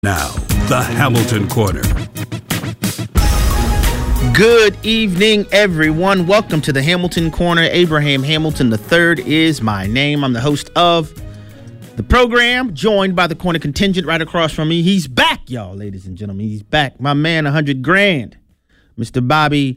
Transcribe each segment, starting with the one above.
Now, the Hamilton Corner. Good evening, everyone. Welcome to the Hamilton Corner. Abraham Hamilton III is my name. I'm the host of the program, joined by the corner contingent right across from me. He's back, y'all, ladies and gentlemen. He's back. My man, 100 grand, Mr. Bobby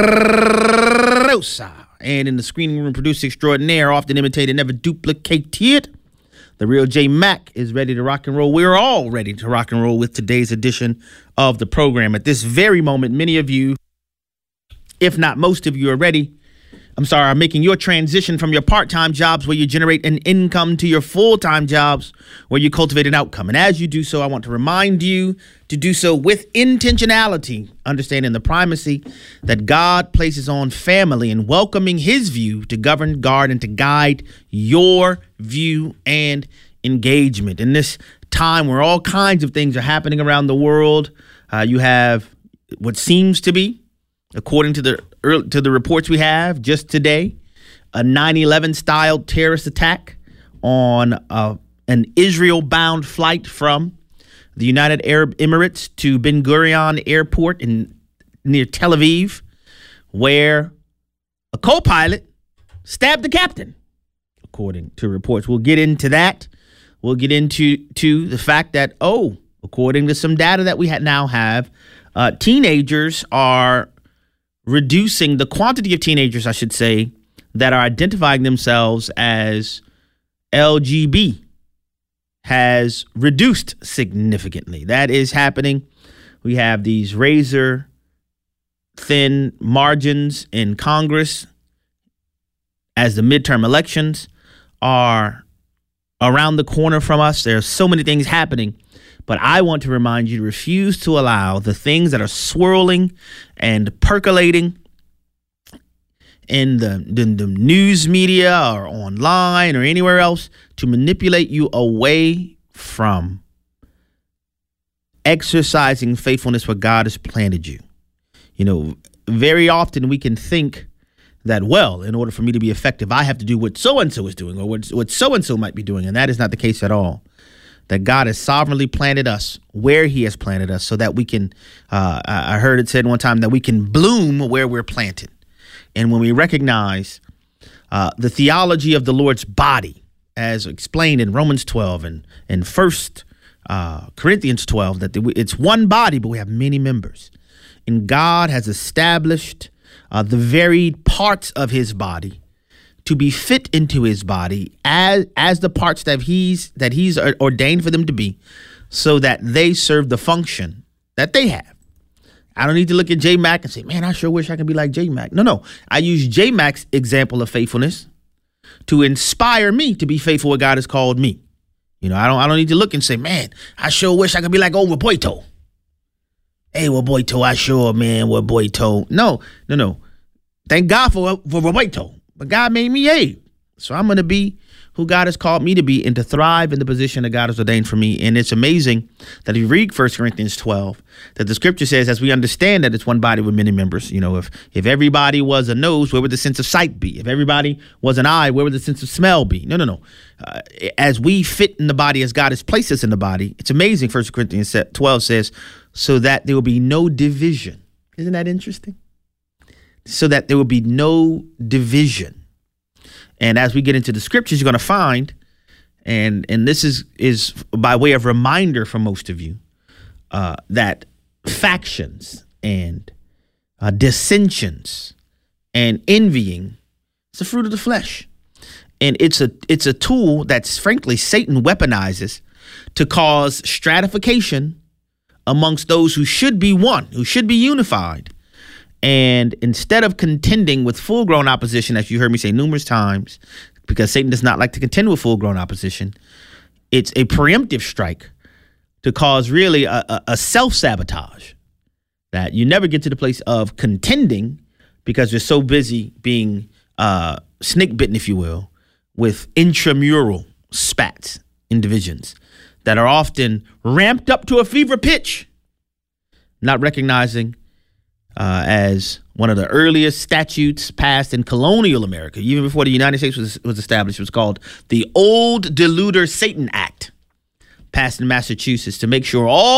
Rosa. And in the screening room, producer extraordinaire, often imitated, never duplicated, the real J Mac is ready to rock and roll. We're all ready to rock and roll with today's edition of the program. At this very moment, many of you, if not most of you, are making your transition from your part-time jobs where you generate an income to your full-time jobs where you cultivate an outcome. And as you do so, I want to remind you to do so with intentionality, understanding the primacy that God places on family and welcoming his view to govern, guard, and to guide your view and engagement. In this time where all kinds of things are happening around the world, you have what seems to be, according to the reports we have just today, a 9/11 style terrorist attack on an Israel-bound flight from the United Arab Emirates to Ben Gurion Airport near Tel Aviv, where a co-pilot stabbed the captain, according to reports. We'll get into that. We'll get into the fact that, according to some data that we now have, teenagers are reducing the quantity of teenagers, I should say, that are identifying themselves as LGB has reduced significantly. That is happening. We have these razor thin margins in Congress as the midterm elections are around the corner from us. There are so many things happening. But I want to remind you to refuse to allow the things that are swirling and percolating in the news media or online or anywhere else to manipulate you away from exercising faithfulness where God has planted you. You know, very often we can think that, well, in order for me to be effective, I have to do what so-and-so is doing or what so-and-so might be doing. And that is not the case at all. That God has sovereignly planted us where he has planted us so that we can, I heard it said one time, that we can bloom where we're planted. And when we recognize the theology of the Lord's body, as explained in Romans 12 and 1 Corinthians 12, that it's one body, but we have many members. And God has established the varied parts of his body to be fit into his body as the parts that he's ordained for them to be, so that they serve the function that they have. I don't need to look at J Mac and say, man, I sure wish I could be like J Mac. No. I use J Mac's example of faithfulness to inspire me to be faithful what God has called me. You know, I don't need to look and say, man, I sure wish I could be like old Roberto. Hey, Roberto, I sure, man, Roberto. No. Thank God for Roberto. But God made me, so I'm going to be who God has called me to be and to thrive in the position that God has ordained for me. And it's amazing that if you read 1 Corinthians 12, that the scripture says, as we understand that it's one body with many members, you know, if everybody was a nose, where would the sense of sight be? If everybody was an eye, where would the sense of smell be? No. As we fit in the body, as God has placed us in the body, it's amazing. 1 Corinthians 12 says, so that there will be no division. Isn't that interesting? So that there will be no division. And as we get into the scriptures, you're going to find, and this is by way of reminder for most of you, that factions and dissensions and envying is the fruit of the flesh. And it's a tool that's, frankly, Satan weaponizes to cause stratification amongst those who should be one, who should be unified. And instead of contending with full-grown opposition, as you heard me say numerous times, because Satan does not like to contend with full-grown opposition, it's a preemptive strike to cause really a self-sabotage, that you never get to the place of contending because you're so busy being snake-bitten, if you will, with intramural spats and divisions that are often ramped up to a fever pitch, not recognizing as one of the earliest statutes passed in colonial America, even before the United States was established. It was called the Old Deluder Satan Act, passed in Massachusetts to make sure all